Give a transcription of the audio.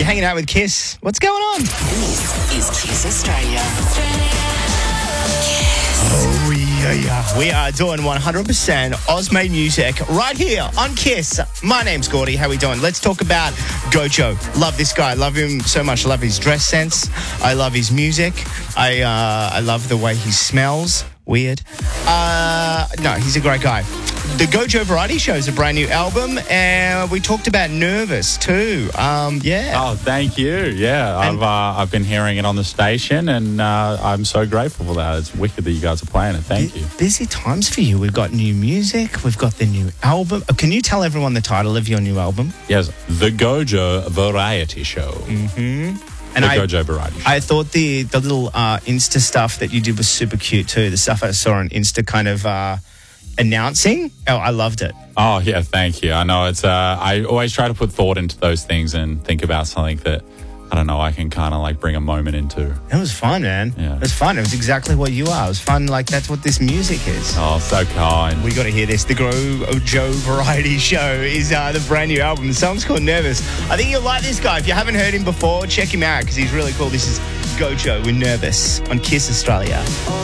You're hanging out with Kiss. What's going on? This is Kiss Australia. Oh, yeah. We are doing 100% Oz-made music right here on Kiss. My name's Gordy. How we doing? Let's talk about Gojo. Love this guy. Love him so much. I love his dress sense. I love his music. I love the way he smells. Weird. No, he's a great guy. The Gojo Variety Show is a brand new album, and we talked about Nervous too. Yeah. Oh, thank you. Yeah, I've been hearing it on the station, and I'm so grateful for that. It's wicked that you guys are playing it. Thank you. Busy times for you. We've got new music. We've got the new album. Can you tell everyone the title of your new album? Yes, The Gojo Variety Show. Mm-hmm. And Gojo Variety Show. I thought the little Insta stuff that you did was super cute too. The stuff I saw on Insta kind of announcing. Oh, I loved it. Oh, yeah, thank you. I know it's, I always try to put thought into those things and think about something that, I don't know, I can kind of like bring a moment into. It was fun, man. Yeah. It was fun. It was exactly what you are. It was fun. Like, that's what this music is. Oh, so kind. We got to hear this. The Gojo Variety Show is the brand new album. The song's called Nervous. I think you'll like this guy. If you haven't heard him before, check him out because he's really cool. This is Gojo with Nervous on Kiss Australia.